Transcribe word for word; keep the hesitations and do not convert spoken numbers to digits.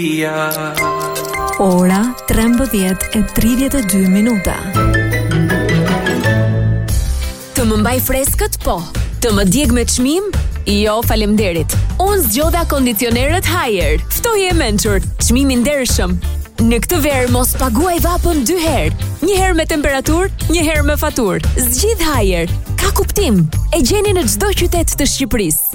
Ora trembëdhjetë e tridhjetë e dy minuta. Të më mbaj freskët, po. Të më djeg me çmim? Jo, faleminderit. Unë zgjodha kondicionerët Haier. Ftoje e mençur, çmimi ndershëm. Në këtë verë mos paguaj vapën dy herë. Një herë me temperaturë, një herë me faturë. Zgjidh Haier. Ka kuptim. E gjeni në çdo qytet të Shqipërisë.